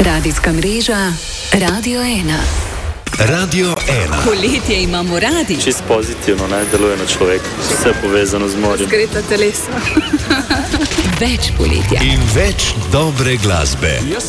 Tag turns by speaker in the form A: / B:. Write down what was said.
A: Radijska mreža Radio 1.
B: Radio 1.
A: Poletje imamo radi.
C: Čist pozitivno, ne, deluje na človeka. Vse povezano z morjem.
D: Zgreta telesa.
A: Več poletja.
B: In več dobre glasbe.